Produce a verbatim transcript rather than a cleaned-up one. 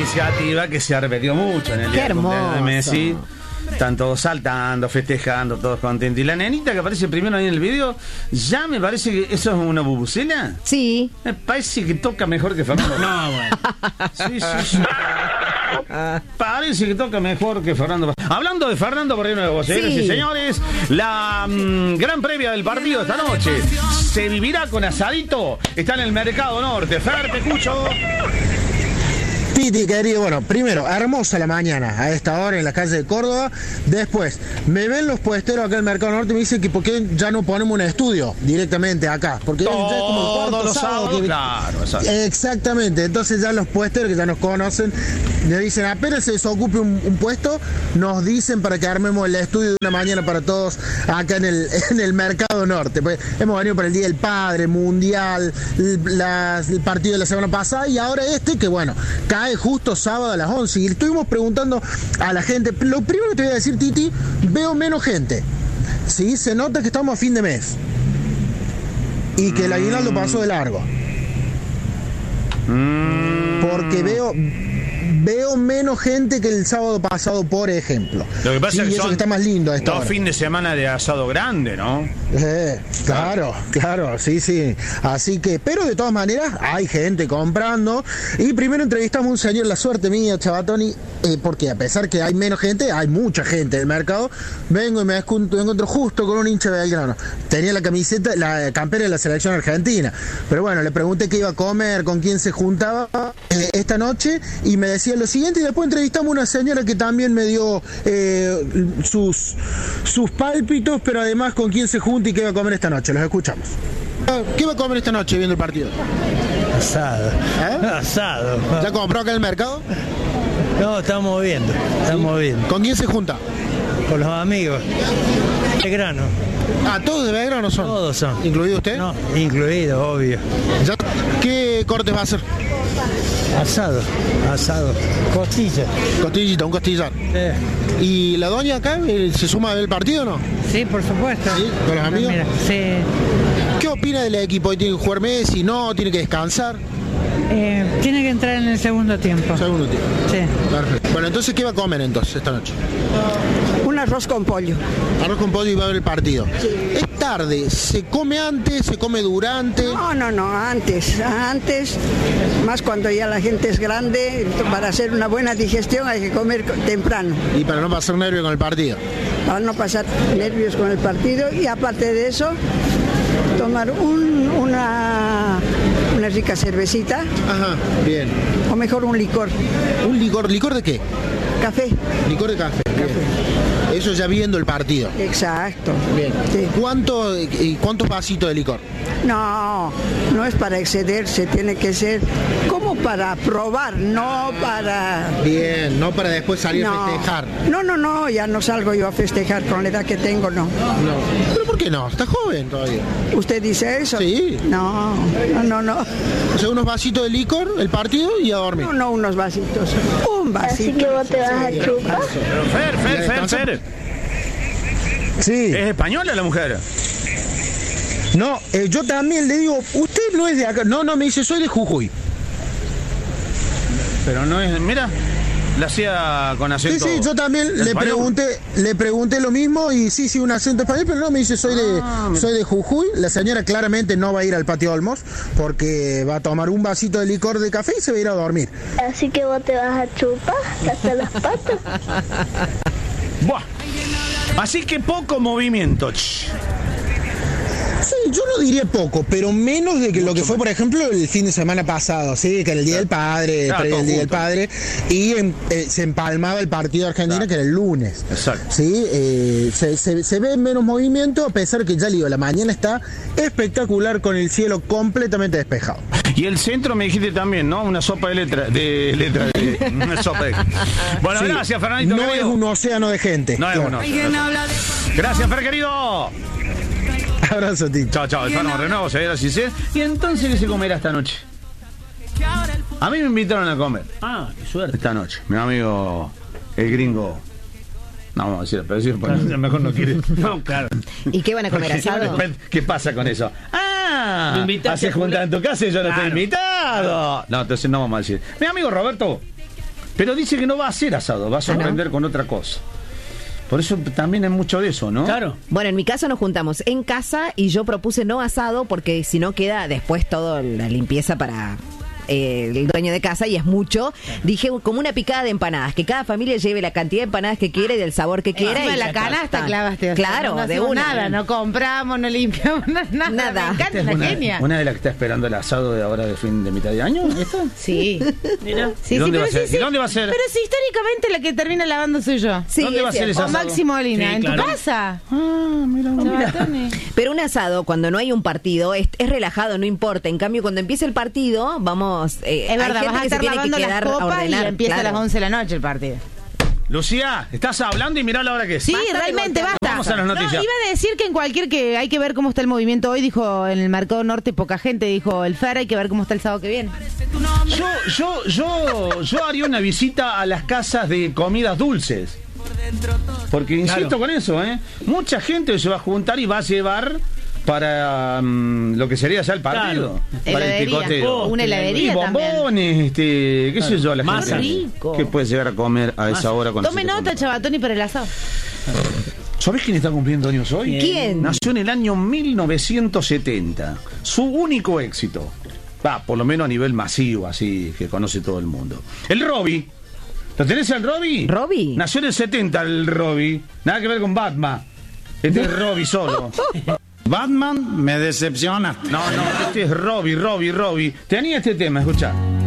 iniciativa que se repetió mucho en el día del cumpleaños de Messi. Están todos saltando, festejando, todos contentos. Y la nenita que aparece primero ahí en el video, ya me parece que eso es una bubucela. Sí. Me parece que toca mejor que Fernando. No, bueno. Sí, sí, sí. Parece que toca mejor que Fernando. Hablando de Fernando Moreno de Vos, señores y señores, la mmm, gran previa del partido esta noche se vivirá con asadito. Está en el Mercado Norte. Fer, te escucho. Titi, querido, bueno, primero, hermosa la mañana a esta hora en la calle de Córdoba. Después, me ven los puesteros acá en el Mercado Norte y me dicen que por qué ya no ponemos un estudio directamente acá. Porque Todo, ya es como el cuarto los sábado sábados, que... claro, exacto. Exactamente, entonces ya los puesteros que ya nos conocen, me dicen, apenas se desocupe un, un puesto, nos dicen para que armemos el estudio de una mañana para todos acá en el, en el Mercado Norte. Pues hemos venido para el Día del Padre, Mundial, la, el partido de la semana pasada y ahora este que bueno, cae justo sábado a las once y estuvimos preguntando a la gente. Lo primero que te voy a decir, Titi, veo menos gente, ¿sí? Se nota que estamos a fin de mes y que el aguinaldo pasó de largo, porque veo veo menos gente que el sábado pasado, por ejemplo. Lo que pasa sí, es que eso son que está más lindo a esta dos hora. fines de semana de asado grande, ¿no? Eh, claro, claro, sí, sí. Así que, pero de todas maneras, hay gente comprando. Y primero entrevistamos a un señor, la suerte mía, Chavatoni, eh, porque a pesar que hay menos gente, hay mucha gente en el mercado. Vengo y me encuentro, me encuentro justo con un hincha de Belgrano. Tenía la camiseta, la campera de la selección argentina. Pero bueno, le pregunté qué iba a comer, con quién se juntaba eh, esta noche, y me decía lo siguiente. Y después entrevistamos a una señora que también me dio eh, sus, sus pálpitos, pero además con quién se junta y qué va a comer esta noche. Los escuchamos. ¿Qué va a comer esta noche viendo el partido? Asado. ¿Eh? Asado. ¿Ya compró acá en el mercado? No, estamos viendo. Estamos ¿Sí? viendo. ¿Con quién se junta? Con los amigos. Belgrano. Ah, ¿todos de Belgrano son? Todos son. ¿Incluido usted? No, incluido, obvio. ¿Ya? ¿Qué cortes va a hacer? Asado. Asado. Costilla. Costillita, un costillar. Eh. ¿Y la doña acá eh, se suma a ver el partido o no? Sí, por supuesto. ¿Sí? ¿Con los amigos? Mira, sí. ¿Qué opina del equipo? ¿Tiene que jugar Messi? ¿No? ¿Tiene que descansar? Eh, tiene que entrar en el segundo tiempo. Segundo tiempo. Sí. Perfecto. Bueno, entonces, ¿qué va a comer entonces esta noche? Un arroz con pollo. Arroz con pollo y va a ver el partido. Sí. Es tarde. ¿Se come antes? ¿Se come durante? No, no, no. Antes. Antes. Más cuando ya la gente es grande. Para hacer una buena digestión hay que comer temprano. Y para no pasar nervios con el partido. Para no pasar nervios con el partido. Y aparte de eso, tomar un, una... una rica cervecita. Ajá, bien. O mejor un licor. ¿Un licor? ¿Licor de qué? Café. Licor de café. Café. Eso ya viendo el partido. Exacto. Bien. Sí. ¿Cuánto, eh, ¿Cuántos vasitos de licor? No, no es para excederse, tiene que ser como para probar, no para... Bien, no para después salir no. a festejar. No, no, no, ya no salgo yo a festejar con la edad que tengo, no. No. ¿Pero por qué no? Está joven todavía. ¿Usted dice eso? Sí. No, no, no, no. O sea, unos vasitos de licor, el partido y a dormir. No, no, unos vasitos. Un vasito. Así que vos te vas a chupar. Pero Fer, Fer, Fer, Fer. Sí. ¿Es española la mujer? No, eh, yo también le digo, usted no es de acá. No, no, me dice, soy de Jujuy. Pero no es, mira, la hacía con acento. Sí, sí, yo también le español. pregunté, le pregunté lo mismo y sí, sí, un acento español, pero no, me dice, soy de, Ah, soy de Jujuy. La señora claramente no va a ir al Patio Olmos porque va a tomar un vasito de licor de café y se va a ir a dormir. Así que vos te vas a chupar hasta las patas. Buah. Así que poco movimiento. Ch. Sí, yo no diría poco, pero menos de que lo que fue, por ejemplo, el fin de semana pasado, sí, que era el Día del Padre, Claro, previo todo el Día del junto. Padre, y en- eh, se empalmaba el partido de Argentina, Claro. que era el lunes. Exacto. Sí, eh, se, se- se ve menos movimiento, a pesar que ya le digo, la mañana está espectacular con el cielo completamente despejado. Y el centro me dijiste también, ¿no? Una sopa de letra, de letra, de, una sopa de... Bueno, Sí, gracias, Fernandito. no querido. es un océano de gente. No es No. uno. Gracias, Fer, querido. Abrazo, Tito. Chao, chao. El Fano Renuevo, se así se. Y entonces, ¿qué se comerá esta noche? A mí me invitaron a comer. Ah, qué suerte. Esta noche. Mi amigo, el gringo. No vamos a decir, pero sí, pues, mejor no quiere. No, claro. ¿Y qué van a comer, asado? ¿Qué pasa con eso? ¡Ah! Me invitaste Hace a jugar. junta en tu casa y yo no estoy Claro. invitado. No, entonces no vamos a decir. Mi amigo Roberto. Pero dice que no va a hacer asado, va a sorprender ¿Ah, no? con otra cosa. Por eso también hay mucho de eso, ¿no? Claro. Bueno, en mi caso nos juntamos en casa y yo propuse no asado porque si no queda después toda la limpieza para eh, el dueño de casa y es mucho. Dije como una picada de empanadas, que cada familia lleve la cantidad de empanadas que quiere y del sabor que quiera. Encima y la ya canasta está. clavaste. o sea, Claro, no, no de hacemos una. nada, no compramos, no limpiamos, nada. Nada. Me encanta, Esta es la una, genia. una de las que está esperando el asado de ahora de fin de mitad de año. ¿Esta? Sí. Mira. Sí, ¿Y dónde sí, va a pero ser? sí, ¿Y sí. dónde va a ser? Pero si históricamente la que termina lavando soy yo. Sí, ¿Dónde es va a ser cierto. ese O asado? Maxi Molina, Sí, ¿en claro. tu casa? Ah, mira, mira. Chavatoni. Pero un asado, cuando no hay un partido, es, es relajado, no importa. En cambio, cuando empieza el partido, vamos... Eh, Es hay verdad, gente vas a que se estar tiene que lavando las quedar a copas y ordenar, empieza a claro. las once de la noche el partido. Lucía, estás hablando y mirá la hora que es. Sí, Basta de realmente, golpear. basta. Vamos a las noticias. No, iba a decir que en cualquier que hay que ver cómo está el movimiento hoy, dijo en el Mercado Norte poca gente, dijo el Fer, hay que ver cómo está el sábado que viene. Yo, yo, yo, yo haría una visita a las casas de comidas dulces. Porque insisto Claro. con eso, ¿eh? Mucha gente se va a juntar y va a llevar para um, lo que sería ya el partido. Claro. Para el Heladería. picoteo. Oh, una heladería Y bombones, este, qué sé yo, la Masa. gente. Rico. ¿Qué puede llegar a comer a esa hora? cuando Tome se te nota, come? Chavatoni, para el asado. ¿Sabés quién está cumpliendo años hoy? ¿Quién? Nació en el año mil novecientos setenta. Su único éxito. Va, por lo menos a nivel masivo, así que conoce todo el mundo. El Robbie. ¿Lo tenés al Robbie? ¿Robbie? Nació en el setenta el Robbie. Nada que ver con Batman. Este es Robbie solo. Batman, me decepcionaste. No, no, este es Robbie, Robbie, Robbie. Tenía este tema, escuchá.